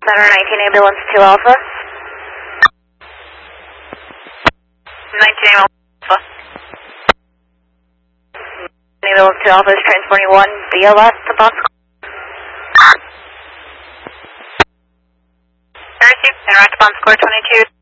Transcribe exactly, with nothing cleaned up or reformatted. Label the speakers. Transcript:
Speaker 1: Center, nineteen ambulance two Alpha.
Speaker 2: nineteen Alpha.
Speaker 1: Ambulance two Alpha is transporting one B L S to Box.
Speaker 2: Where is you? Interact on score twenty-two.